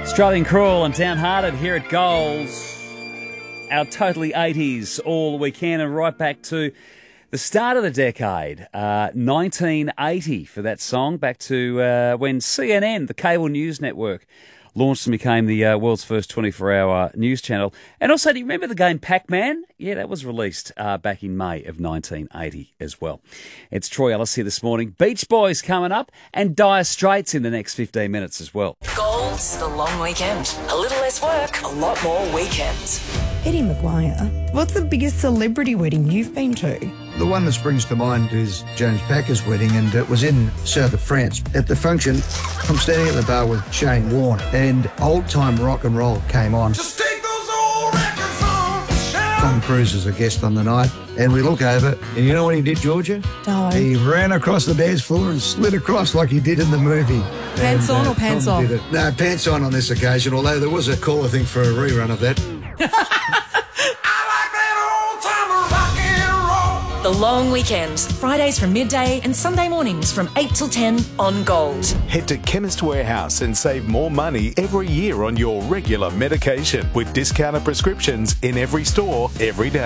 Australian Cruel and Downhearted here at Goals. Our totally 80s all weekend and right back to the start of the decade, 1980 for that song, back to when CNN, the cable news network, launched and became the world's first 24-hour news channel. And also, do you remember the game Pac-Man? Yeah, that was released back in May of 1980 as well. It's Troy Ellis here this morning. Beach Boys coming up and Dire Straits in the next 15 minutes as well. Goals, the long weekend. A little less work, a lot more weekends. Eddie Maguire, what's the biggest celebrity wedding you've been to? The one that springs to mind is James Packer's wedding, and it was in south of France. At the function, I'm standing at the bar with Shane Warne, and old-time rock and roll came on. Just take those old records off. Tom Cruise is a guest on the night, and we look over, and you know what he did, Georgia? No. He ran across the dance floor and slid across like he did in the movie. Pants on or pants Tom off? did it. No, pants on this occasion, although there was a call, I think, for a rerun of that. The long weekends, Fridays from midday and Sunday mornings from 8 till 10 on Gold. Head to Chemist Warehouse and save more money every year on your regular medication with discounted prescriptions in every store every day.